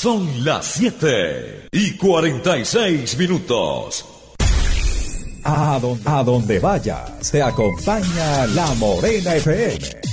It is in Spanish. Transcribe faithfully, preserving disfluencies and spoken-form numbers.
Son las siete y cuarenta y seis minutos. A donde, a donde vayas, te acompaña La Morena F M.